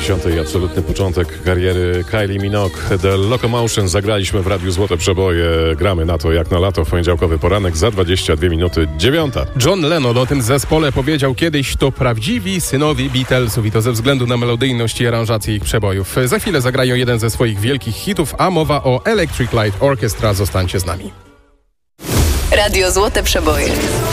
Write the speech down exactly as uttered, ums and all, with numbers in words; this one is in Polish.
dziewięćdziesiątej absolutny początek kariery Kylie Minogue. The Locomotion zagraliśmy w Radiu Złote Przeboje. Gramy na to jak na lato w poniedziałkowy poranek za dwadzieścia dwie minuty dziewiąta. John Lennon o tym zespole powiedział kiedyś: to prawdziwi synowie Beatlesów, i to ze względu na melodyjność i aranżację ich przebojów. Za chwilę zagrają jeden ze swoich wielkich hitów, a mowa o Electric Light Orchestra. Zostańcie z nami. Radio Złote Przeboje.